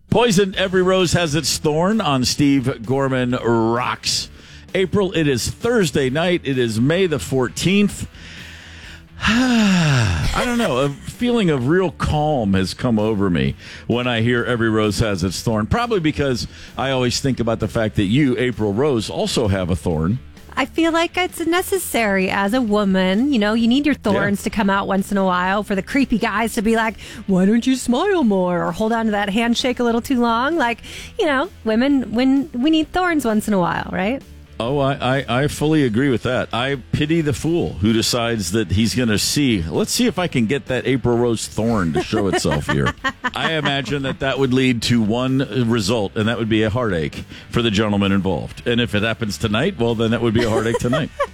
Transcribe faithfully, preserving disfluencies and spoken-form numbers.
Poison, Every Rose Has Its Thorn on Steve Gorman Rocks. April, it is Thursday night. It is May the fourteenth. I don't know. A feeling of real calm has come over me when I hear Every Rose Has Its Thorn. Probably because I always think about the fact that you, April Rose, also have a thorn. I feel like it's necessary as a woman. You know, you need your thorns yeah. to come out once in a while for the creepy guys to be like, why don't you smile more? Or hold on to that handshake a little too long. Like, you know, women, when we need thorns once in a while, right? Oh, I, I, I fully agree with that. I pity the fool who decides that he's going to see. Let's see if I can get that April Rose thorn to show itself here. I imagine that that would lead to one result, and that would be a heartache for the gentleman involved. And if it happens tonight, well, then that would be a heartache tonight.